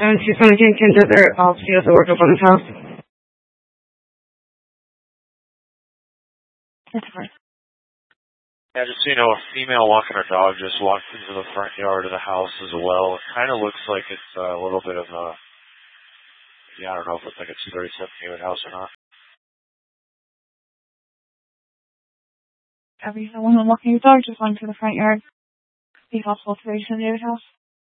1717 Kent Desert. I'll see if the work up on his house. That's fine. Yeah, just so you know, a female walking her dog just walked into the front yard of the house as well. It kind of looks like it's a little bit of a, I don't know if it's like a 237 unit house or not. Every woman walking your dog just went to the front yard. Be possible to reach the neighbor's house.